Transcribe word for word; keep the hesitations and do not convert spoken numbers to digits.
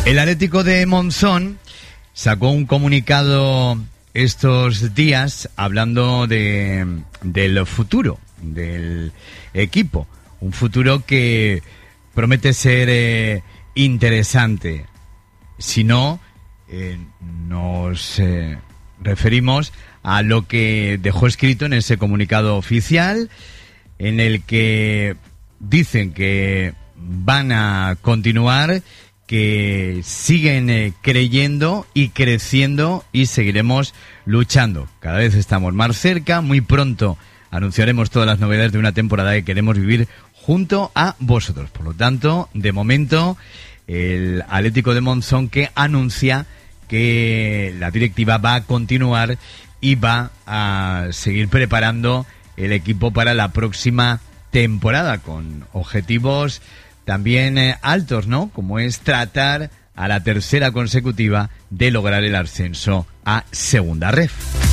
El Atlético de Monzón sacó un comunicado estos días hablando de del futuro del equipo, un futuro que promete ser eh, interesante. Si no, eh, nos eh, referimos a lo que dejó escrito en ese comunicado oficial, en el que dicen que van a continuar, que siguen eh, creyendo y creciendo y seguiremos luchando. Cada vez estamos más cerca, muy pronto anunciaremos todas las novedades de una temporada que queremos vivir junto a vosotros. Por lo tanto, de momento, el Atlético de Monzón que anuncia que la directiva va a continuar y va a seguir preparando el equipo para la próxima temporada con objetivos también eh, altos, ¿no? Como es tratar a la tercera consecutiva de lograr el ascenso a Segunda Ref.